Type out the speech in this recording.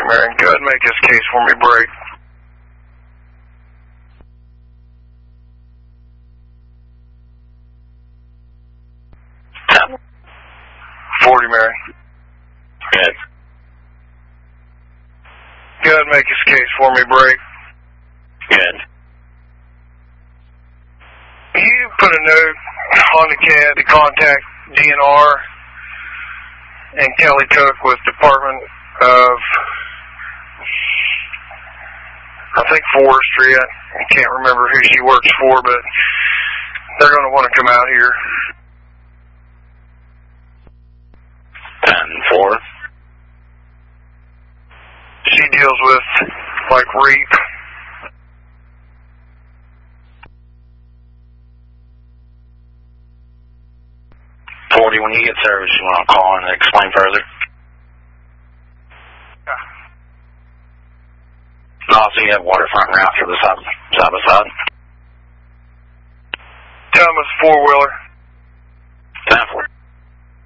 Marion. Go ahead and make this case for me, break. Ten. 40, Marion. Good. Go ahead and make this case for me, break. Good. You put a note on the CAD to contact DNR and Kelly Cook with Department of, I think, Forestry. I can't remember who she works for, but they're going to want to come out here. 10-4. She deals with, like, REAP. When you get service, you want to call and explain further? And also, you have waterfront route for the side by side. Thomas 4-wheeler. 10-4.